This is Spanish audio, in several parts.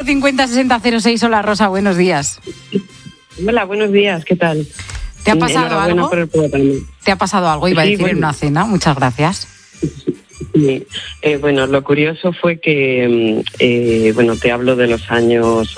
50 60 06. Hola, Rosa, buenos días. Hola, buenos días, ¿qué tal? ¿Te ha pasado algo? ¿Te ha pasado algo? Iba a decir, en una cena. Muchas gracias. Sí. Bueno, lo curioso fue que, te hablo de los años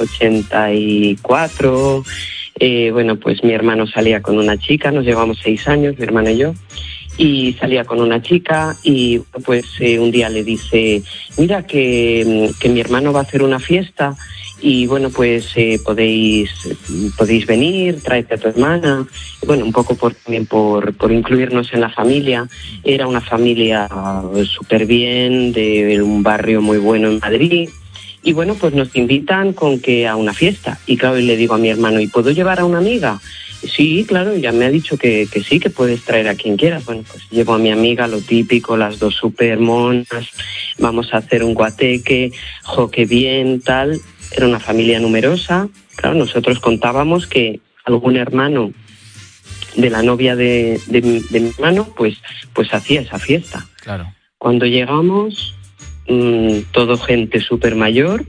84. Bueno, pues mi hermano salía con una chica, nos llevamos 6 años, mi hermano y yo, y salía con una chica y pues un día le dice, mira que mi hermano va a hacer una fiesta y bueno, pues podéis venir, tráete a tu hermana. Y, bueno, un poco también por incluirnos en la familia. Era una familia súper bien, de un barrio muy bueno en Madrid. Y bueno, pues nos invitan a una fiesta. Y claro, y le digo a mi hermano, ¿y puedo llevar a una amiga? Sí, claro, ya me ha dicho que sí, que puedes traer a quien quieras. Bueno, pues llevo a mi amiga, lo típico, las dos súper monas, vamos a hacer un guateque, jo, qué bien, tal. Era una familia numerosa. Claro, nosotros contábamos que algún hermano de la novia de mi hermano, pues hacía esa fiesta. Claro. Cuando llegamos, todo gente súper mayor,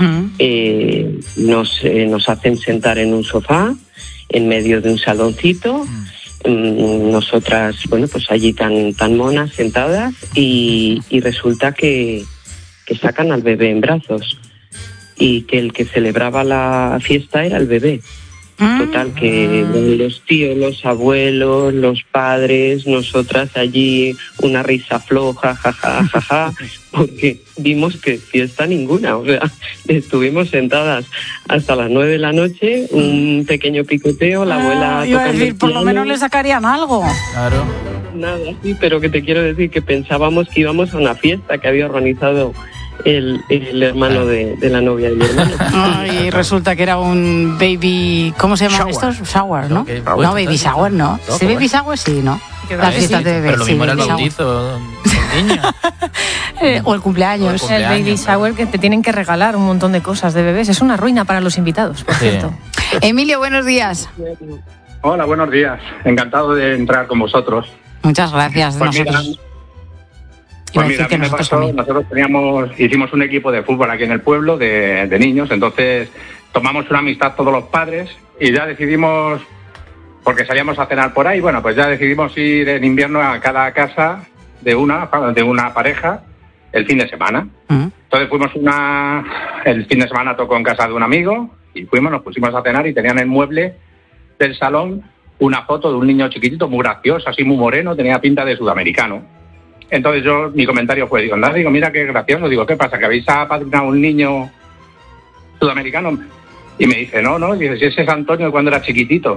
nos hacen sentar en un sofá, en medio de un saloncito, nosotras, bueno, pues allí tan monas sentadas, y resulta que sacan al bebé en brazos, y que el que celebraba la fiesta era el bebé. Total, que los tíos, los abuelos, los padres, nosotras allí, una risa floja, jaja, porque vimos que fiesta ninguna. O sea, estuvimos sentadas hasta las 9 de la noche, un pequeño picoteo, la abuela iba a tocando decir, el por lo piano. menos le sacarían algo. Claro. Nada, sí, pero que te quiero decir que pensábamos que íbamos a una fiesta que había organizado el hermano de la novia de mi hermano. Y resulta que era un baby... ¿Cómo se llaman estos? Shower, ¿no? Okay. No, baby shower, ¿no? ¿Sí, baby shower? Sí, ¿no? Las fiestas de bebé. Pero lo mismo era el baby bautizo del niño. O el cumpleaños. El baby shower, que te tienen que regalar un montón de cosas de bebés. Es una ruina para los invitados, por cierto. Emilio, buenos días. Hola, buenos días. Encantado de entrar con vosotros. Muchas gracias. Pues mira, a mí me pasó, nosotros hicimos un equipo de fútbol aquí en el pueblo de niños, entonces tomamos una amistad todos los padres y ya decidimos, porque salíamos a cenar por ahí, bueno, pues ya decidimos ir en invierno a cada casa de una pareja el fin de semana. Entonces fuimos el fin de semana tocó en casa de un amigo y nos pusimos a cenar y tenían en el mueble del salón una foto de un niño chiquitito, muy gracioso, así muy moreno, tenía pinta de sudamericano. Entonces mi comentario fue, mira qué gracioso, ¿qué pasa? ¿Que habéis apadrinado a un niño sudamericano? Y me dice, no, dice, si ese es Antonio de cuando era chiquitito.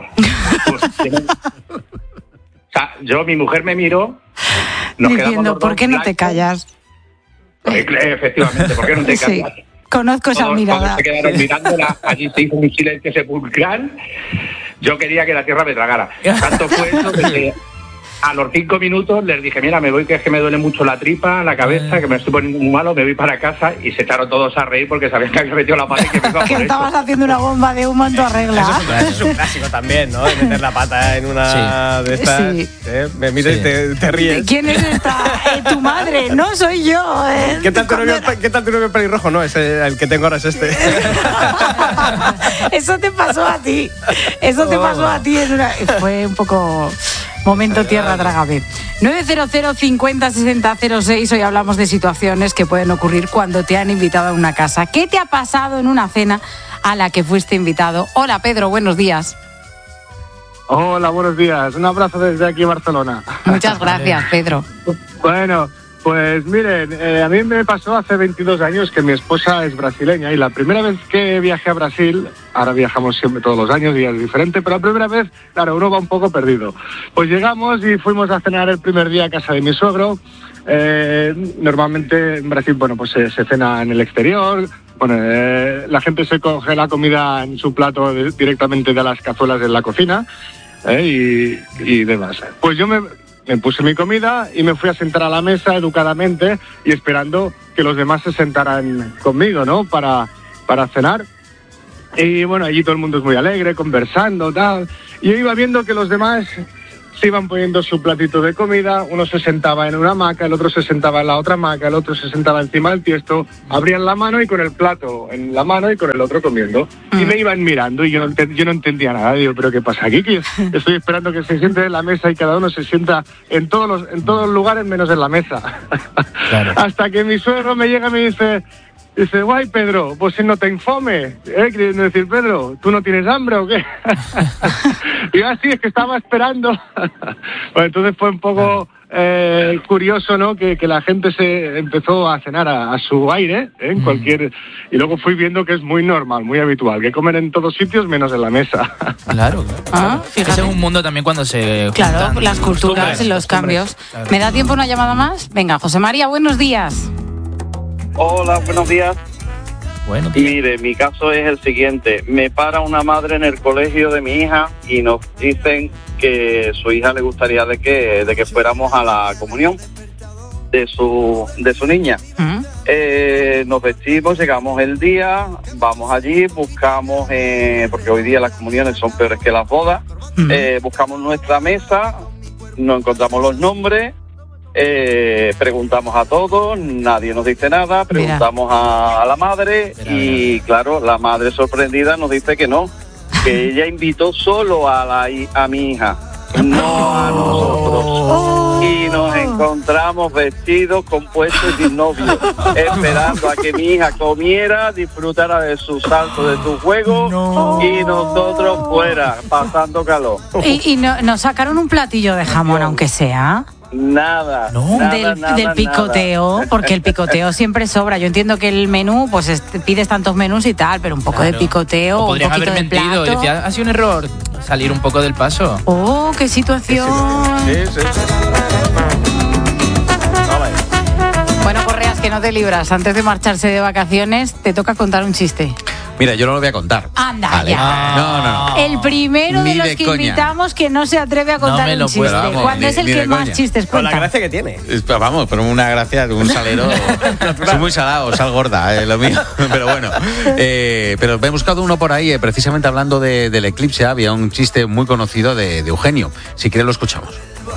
O sea, mi mujer me miró, diciendo, ¿por qué no te callas? Efectivamente, ¿por qué no te callas? Sí, conozco esa mirada. Todos se quedaron mirándola, allí se hizo un silencio sepulcral. Yo quería que la tierra me tragara. Tanto fue eso que a los 5 minutos les dije, mira, me voy, que es que me duele mucho la tripa, la cabeza, que me estoy poniendo muy malo, me voy para casa, y se echaron todos a reír porque sabían que había metido la pata y que me iba a que estabas eso. haciendo una bomba de humo en tu arregla. Eso es un clásico también, ¿no? De meter la pata en una de estas. Sí. Me miras y te ríes. ¿Quién es esta? Tu madre, no soy yo. ¿Qué tal tu novio pelirrojo? No, el que tengo ahora es este. Eso te pasó a ti. Eso te pasó a ti. Fue un poco... Momento tierra, trágame. 900 50 60 06. Hoy hablamos de situaciones que pueden ocurrir cuando te han invitado a una casa. ¿Qué te ha pasado en una cena a la que fuiste invitado? Hola, Pedro, buenos días. Hola, buenos días. Un abrazo desde aquí, Barcelona. Muchas gracias, Pedro. Bueno, pues miren, a mí me pasó hace 22 años que mi esposa es brasileña y la primera vez que viajé a Brasil, ahora viajamos siempre todos los años y es diferente, pero la primera vez, claro, uno va un poco perdido. Pues llegamos y fuimos a cenar el primer día a casa de mi suegro. Normalmente en Brasil, bueno, pues se cena en el exterior. Bueno, la gente se coge la comida en su plato directamente de las cazuelas en la cocina y demás. Pues yo me puse mi comida y me fui a sentar a la mesa educadamente y esperando que los demás se sentaran conmigo, ¿no? Para cenar. Y bueno, allí todo el mundo es muy alegre, conversando, tal. Y yo iba viendo que los demás se iban poniendo su platito de comida, uno se sentaba en una hamaca, el otro se sentaba en la otra hamaca, el otro se sentaba encima del tiesto, abrían la mano y con el plato en la mano y con el otro comiendo. Y me iban mirando y yo no entendía nada. Digo, ¿pero qué pasa aquí? Que estoy esperando que se sienten en la mesa y cada uno se sienta en todos los lugares menos en la mesa. Claro. Hasta que mi suegro me llega y me dice, guay, Pedro, pues si no te infome, queriendo decir, Pedro, ¿tú no tienes hambre o qué? Y yo, así es que estaba esperando. Bueno, entonces fue un poco curioso, ¿no? Que la gente se empezó a cenar a su aire, en cualquier... Y luego fui viendo que es muy normal, muy habitual, que comen en todos sitios menos en la mesa. Claro. Ese es un mundo también cuando se Claro, las culturas y los cambios. Claro. ¿Me da tiempo una llamada más? Venga, José María, buenos días. Hola, buenos días. Bueno, mire, mi caso es el siguiente. Me para una madre en el colegio de mi hija y nos dicen que su hija le gustaría de que fuéramos a la comunión de su niña. Nos vestimos, llegamos el día, vamos allí, buscamos, porque hoy día las comuniones son peores que las bodas, buscamos nuestra mesa, nos encontramos los nombres. Preguntamos a todos, nadie nos dice nada, preguntamos a la madre y claro, la madre sorprendida nos dice que no, que ella invitó solo a mi hija, no a nosotros. Y nos encontramos vestidos, compuestos y sin novio, esperando a que mi hija comiera, disfrutara de su salto, de su juego y nosotros fuera, pasando calor. Y nos sacaron un platillo de jamón, aunque sea. Nada, del picoteo, nada. Porque el picoteo siempre sobra. Yo entiendo que el menú, pues pides tantos menús y tal, pero un poco de picoteo, o un poquito haber mentido, de plato. Decía, ha sido un error salir un poco del paso. Oh, qué situación. Sí. Bueno, Correas, que no te libras. Antes de marcharse de vacaciones, te toca contar un chiste. Mira, yo no lo voy a contar. Anda, vale. ya. No. El primero de los que invitamos que no se atreve a contar un chiste. Vamos, ¿cuándo es el que más chistes cuenta? Con la gracia que tiene. Vamos, pero una gracia, un salero. Soy muy salado, sal gorda, lo mío. Pero bueno. Pero me he buscado uno por ahí, precisamente hablando del eclipse. Había un chiste muy conocido de Eugenio. Si quieres lo escuchamos.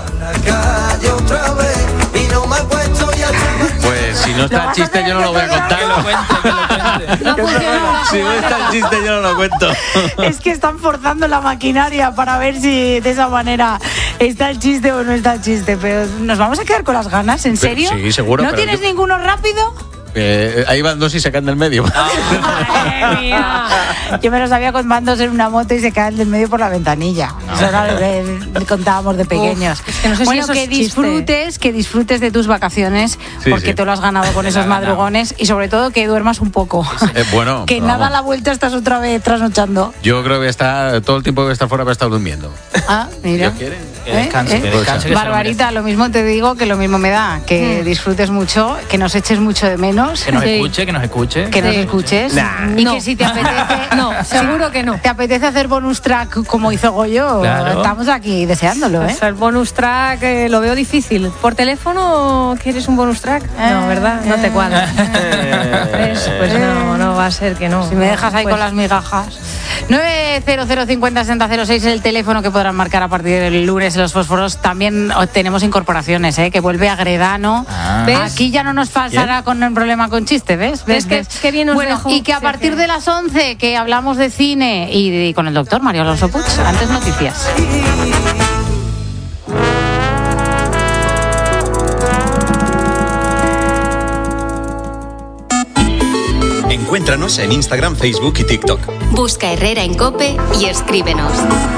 Pues si no está el chiste yo no lo voy a contar. Que lo cuente. Si no está el chiste yo no lo cuento. Es que están forzando la maquinaria para ver si de esa manera está el chiste o no está el chiste. Pero nos vamos a quedar con las ganas, ¿en serio? Sí, seguro. ¿No tienes ninguno rápido? Ahí van dos y se caen del medio. Madre mía. Yo me lo sabía con mandos en una moto y se caen del medio por la ventanilla. Eso era lo que contábamos de pequeños. Es que no sé bueno, si que disfrutes de tus vacaciones, porque te lo has ganado con esos madrugones y sobre todo que duermas un poco. Bueno, que nada a la vuelta estás otra vez trasnochando. Yo creo que voy a estar, todo el tiempo que voy a estar fuera voy a estar durmiendo. Ah, mira. Que descanse, que descanse. Barbarita, lo mismo te digo, que lo mismo me da, que disfrutes mucho, que nos eches mucho de menos. Que nos escuche. Que nos escuches. Y que si te apetece... No, seguro que no. ¿Te apetece hacer bonus track como hizo Goyo? Claro. Estamos aquí deseándolo, ¿eh? Pues el bonus track lo veo difícil. ¿Por teléfono quieres un bonus track? No, ¿verdad? No te cuadra. Pues no va a ser que no. Si me dejas ahí con las migajas. 900506006 es el teléfono que podrán marcar a partir del lunes en los fósforos. También tenemos incorporaciones, que vuelve Agredano. ¿Ves? Aquí ya no nos pasará con el problema con chiste, ¿ves? Qué bien os dejo. Y que a partir de las 11 que hablamos de cine y con el doctor Mario Alonso Puig. Antes noticias. Encuéntranos en Instagram, Facebook y TikTok. Busca Herrera en COPE y escríbenos.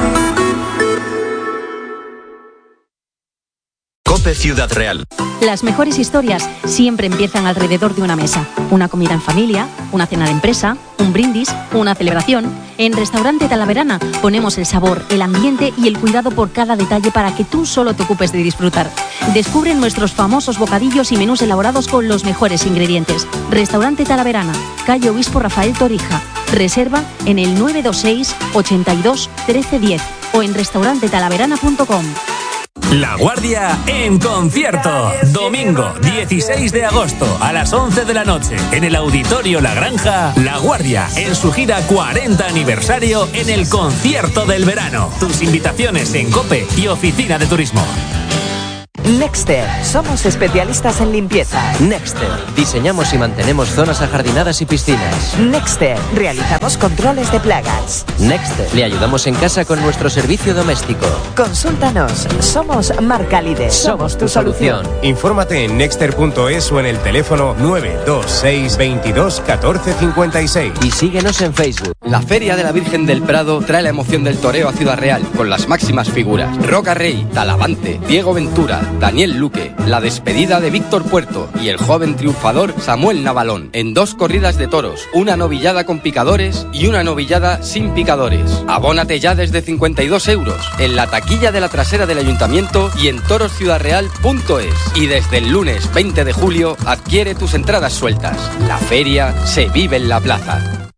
COPE Ciudad Real. Las mejores historias siempre empiezan alrededor de una mesa. Una comida en familia, una cena de empresa, un brindis, una celebración. En Restaurante Talaverana ponemos el sabor, el ambiente y el cuidado por cada detalle para que tú solo te ocupes de disfrutar. Descubre nuestros famosos bocadillos y menús elaborados con los mejores ingredientes. Restaurante Talaverana, calle Obispo Rafael Torija. Reserva en el 926 82 13 10 o en restaurantetalaverana.com. La Guardia en concierto. Domingo 16 de agosto a las 11 de la noche en el Auditorio La Granja. La Guardia en su gira 40 aniversario en el concierto del verano. Tus invitaciones en COPE y Oficina de Turismo. Nexter, somos especialistas en limpieza. Nexter, diseñamos y mantenemos zonas ajardinadas y piscinas. Nexter, realizamos controles de plagas. Nexter, le ayudamos en casa con nuestro servicio doméstico. Consúltanos, somos marca líder. Somos tu solución. Infórmate en nexter.es o en el teléfono 926 22 14 56. Y síguenos en Facebook. La Feria de la Virgen del Prado trae la emoción del toreo a Ciudad Real con las máximas figuras: Roca Rey, Talavante, Diego Ventura, Daniel Luque, la despedida de Víctor Puerto y el joven triunfador Samuel Navalón, en 2 corridas de toros, una novillada con picadores y una novillada sin picadores. Abónate ya desde 52 euros en la taquilla de la trasera del ayuntamiento y en torosciudareal.es. Y desde el lunes 20 de julio adquiere tus entradas sueltas. La feria se vive en la plaza.